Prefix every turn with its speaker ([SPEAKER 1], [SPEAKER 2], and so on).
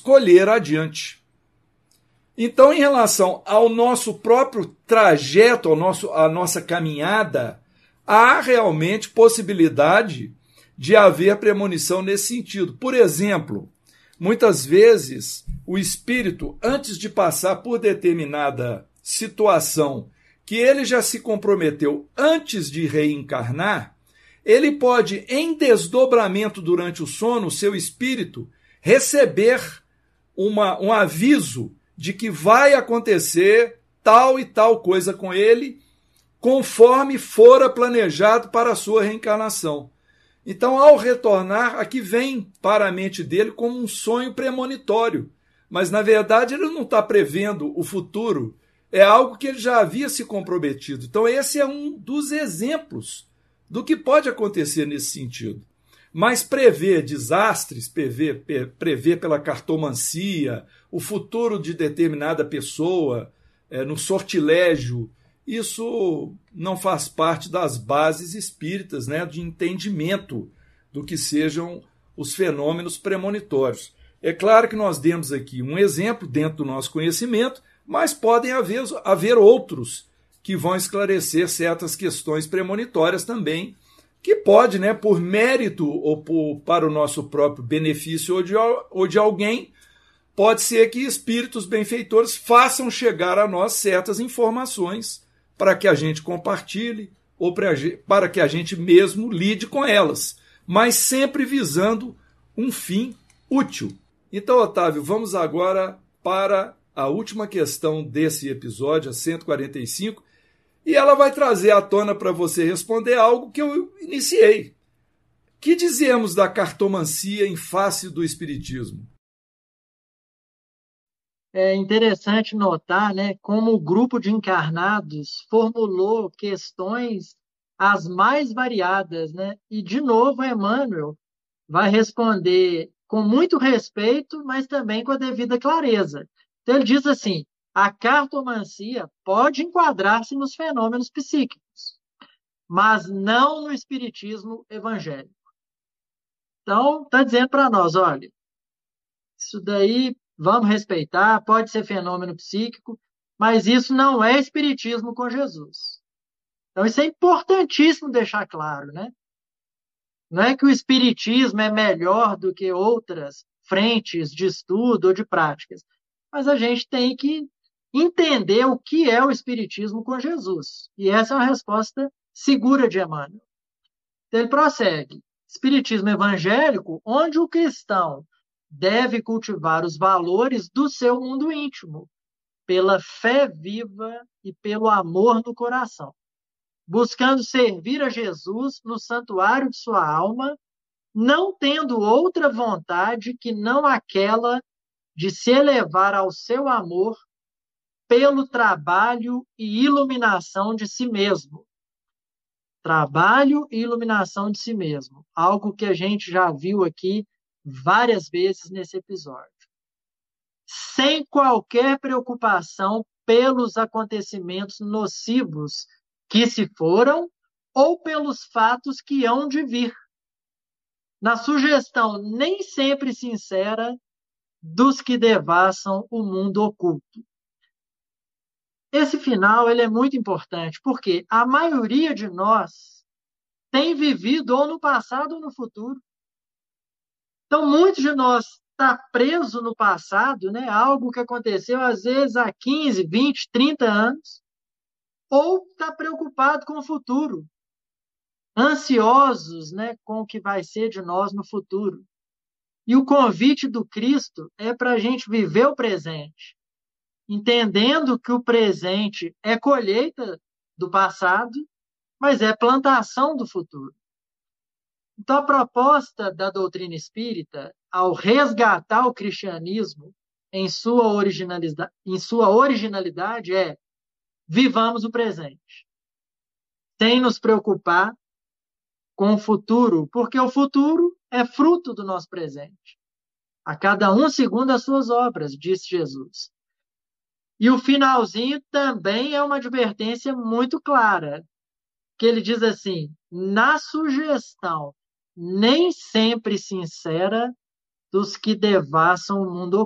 [SPEAKER 1] escolher adiante. Então, em relação ao nosso próprio trajeto, à nossa caminhada, há realmente possibilidade de haver premonição nesse sentido. Por exemplo, muitas vezes o espírito, antes de passar por determinada situação que ele já se comprometeu antes de reencarnar, ele pode, em desdobramento durante o sono, o seu espírito receber um aviso de que vai acontecer tal e tal coisa com ele, conforme fora planejado para a sua reencarnação. Então, ao retornar, aqui vem para a mente dele como um sonho premonitório. Mas, na verdade, ele não está prevendo o futuro. É algo que ele já havia se comprometido. Então, esse é um dos exemplos do que pode acontecer nesse sentido. Mas prever desastres, prever pela cartomancia, o futuro de determinada pessoa, no sortilégio, isso não faz parte das bases espíritas, né, de entendimento do que sejam os fenômenos premonitórios. É claro que nós demos aqui um exemplo dentro do nosso conhecimento, mas podem haver outros que vão esclarecer certas questões premonitórias também, que pode, né, por mérito ou para o nosso próprio benefício ou de alguém, pode ser que espíritos benfeitores façam chegar a nós certas informações para que a gente compartilhe ou para que a gente mesmo lide com elas, mas sempre visando um fim útil. Então, Otávio, vamos agora para a última questão desse episódio, a 145, e ela vai trazer à tona para você responder algo que eu iniciei. Que dizemos da cartomancia em face do espiritismo?
[SPEAKER 2] É interessante notar, né, como o grupo de encarnados formulou questões as mais variadas, né? E, de novo, Emmanuel vai responder com muito respeito, mas também com a devida clareza. Então, ele diz assim: a cartomancia pode enquadrar-se nos fenômenos psíquicos, mas não no espiritismo evangélico. Então, está dizendo para nós, olha, isso daí vamos respeitar, pode ser fenômeno psíquico, mas isso não é espiritismo com Jesus. Então, isso é importantíssimo deixar claro, né? Não é que o espiritismo é melhor do que outras frentes de estudo ou de práticas, mas a gente tem que entender o que é o espiritismo com Jesus. E essa é uma resposta segura de Emmanuel. Então, ele prossegue: espiritismo evangélico, onde o cristão deve cultivar os valores do seu mundo íntimo, pela fé viva e pelo amor no coração, buscando servir a Jesus no santuário de sua alma, não tendo outra vontade que não aquela de se elevar ao seu amor pelo trabalho e iluminação de si mesmo. Trabalho e iluminação de si mesmo, algo que a gente já viu aqui várias vezes nesse episódio. Sem qualquer preocupação pelos acontecimentos nocivos que se foram ou pelos fatos que hão de vir. Na sugestão nem sempre sincera dos que devassam o mundo oculto. Esse final ele é muito importante, porque a maioria de nós tem vivido ou no passado ou no futuro. Então, muitos de nós está preso no passado, né? Algo que aconteceu às vezes há 15, 20, 30 anos, ou está preocupado com o futuro, ansiosos, né, com o que vai ser de nós no futuro. E o convite do Cristo é para a gente viver o presente, entendendo que o presente é colheita do passado, mas é plantação do futuro. Então, a proposta da doutrina espírita, ao resgatar o cristianismo em sua originalidade, é: vivamos o presente, sem nos preocupar com o futuro, porque o futuro é fruto do nosso presente. A cada um segundo as suas obras, disse Jesus. E o finalzinho também é uma advertência muito clara, que ele diz assim: na sugestão nem sempre sincera dos que devassam o mundo